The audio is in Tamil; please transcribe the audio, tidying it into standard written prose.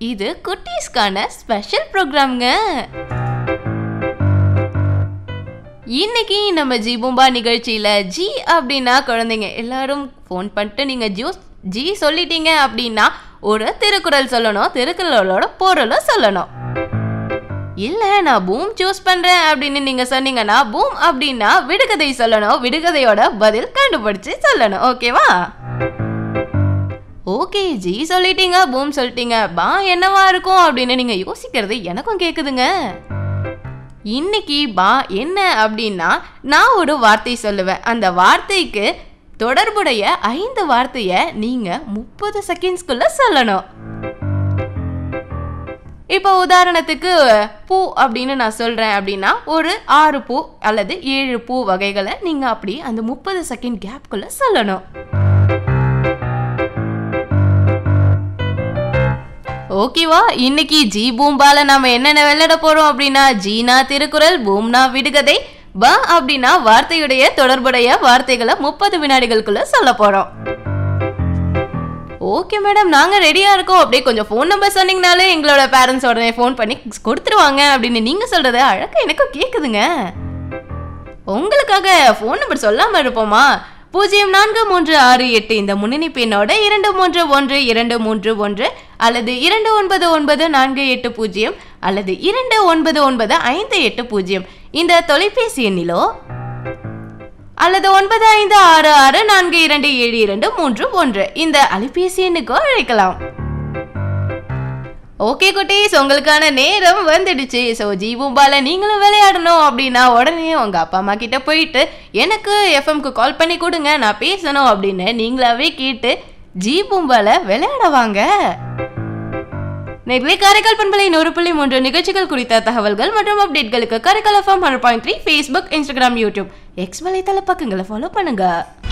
இது குட்டீஸ்க்கான ஸ்பெஷல் ப்ரோக்ராம்ங்க. இன்னைக்கு நம்ம ஜி பூம்பா நிகழ்ச்சியில ஜி அப்படின்னா குழந்தைங்க எல்லாரும் ஃபோன் பண்ணிட்டு நீங்க ஜி சொல்லிட்டீங்க அப்படின்னா ஒரு திருக்குறள் சொல்லணும், திருக்குறளோட பொருளும் சொல்லணும். இல்ல நான் பூம் சூஸ் பண்றேன் அப்படின்னு நீங்க சொன்னீங்கன்னா பூம் அப்படின்னா விடுகதை சொல்லணும், விடுகதையோட பதில் கண்டுபிடிச்சு சொல்லணும். ஓகேவா? ஓகே, ஜி சொல்லிட்டீங்க, பூம் சொல்லிட்டீங்க, பா என்னவா இருக்கும் அப்படின்னு நீங்க யோசிக்கிறது எனக்கும் கேக்குதுங்க. இன்னைக்கு பா என்ன அப்படின்னா நான் ஒரு வார்த்தை சொல்லுவேன். அந்த வார்த்தைக்கு தொடர்புடைய 5 வார்த்தையை நீங்க 30 செகண்ட்ஸ்குள்ள சொல்லணும். இப்போ உதாரணத்துக்கு பூ அப்படின்னு நான் சொல்றேன் அப்படின்னா ஒரு 6 பூ அல்லது 7 பூ வகைகளை நீங்க அப்படி அந்த 30 செகண்ட் கேப்குள்ள சொல்லணும். ஓகேவா? இன்னைக்கு ஜி பூம்பால நாம என்னென்ன விளையாட போறோம் அப்படின்னா ஜீனா திருக்குறள், பூம்னா விடுகதை, ப அப்படின்னா வார்த்தையுடைய தொடர்புடைய வார்த்தைகளை 30 வினாடிகளுக்குள்ள சொல்ல போறோம். ஓகே மேடம், நாங்க ரெடியா இருக்கோம். அப்படியே கொஞ்சம் ஃபோன் நம்பர் சொன்னீங்கனாலே எங்களோட பேரண்ட்ஸ் உடனே ஃபோன் பண்ணி கொடுத்துருவாங்க அப்படின்னு நீங்க சொல்றது அழகா எனக்கு கேக்குதுங்க. உங்களுக்காக ஃபோன் நம்பர் சொல்லாம இருப்போமா? 0436 இந்த முன்னணிப்பு எண்ணோட 231231 அல்லது 299480 அல்லது 299580 இந்த தொலைபேசி எண்ணிலோ அல்லது 9566427231 இந்த அலைபேசி எண்ணுக்கோ அழைக்கலாம். ஓகே குட்டீஸ், உங்களுக்கான நேரம் வந்துடுச்சு. ஸோ ஜி பூம்பால நீங்களும் விளையாடணும் அப்படின்னா உடனே உங்க அப்பா அம்மா கிட்ட போயிட்டு எனக்கு எஃப்எம்க்கு கால் பண்ணி கொடுங்க, நான் பேசணும் அப்படின்னு நீங்களாவே கேட்டு ஜி பூம்பால விளையாடுவாங்க. நேர்களை காரைக்கால் பண்பலை 100.3 நிகழ்ச்சிகள் குறித்த தகவல்கள் மற்றும் அப்டேட்களுக்கு Karaikal FM 100.3 Facebook, Instagram, YouTube, X வலைத்தள பக்கங்களை ஃபாலோ பண்ணுங்க.